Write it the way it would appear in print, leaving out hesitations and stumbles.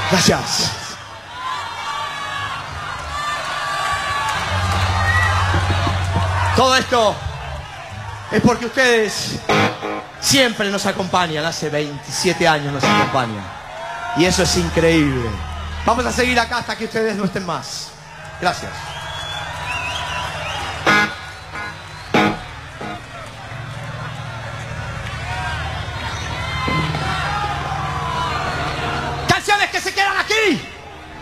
Gracias. Todo esto es porque ustedes siempre nos acompañan. Hace 27 años nos acompañan. Y eso es increíble. Vamos a seguir acá hasta que ustedes no estén más. Gracias.